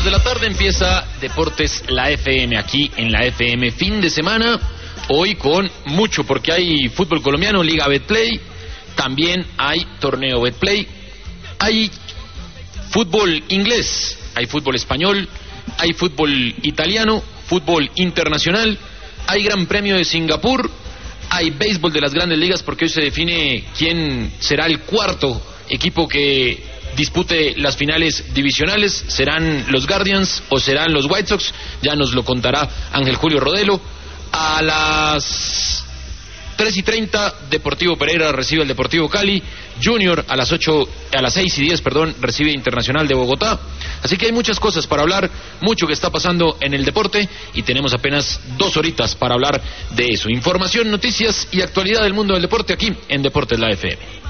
de la tarde empieza Deportes La FM, aquí en la FM fin de semana, hoy con mucho, porque hay fútbol colombiano, Liga Betplay, también hay torneo Betplay, hay fútbol inglés, hay fútbol español, hay fútbol italiano, fútbol internacional, hay Gran Premio de Singapur, hay béisbol de las grandes ligas, porque hoy se define quién será el cuarto equipo que dispute las finales divisionales. ¿Serán los Guardians o serán los White Sox? Ya nos lo contará Ángel Julio Rodelo. A las 3:30 Deportivo Pereira recibe al Deportivo Cali. Junior a las 6:10, recibe Internacional de Bogotá. Así que hay muchas cosas para hablar, mucho que está pasando en el deporte y tenemos apenas 2 horitas para hablar de eso. Información, noticias y actualidad del mundo del deporte aquí en Deportes La FM.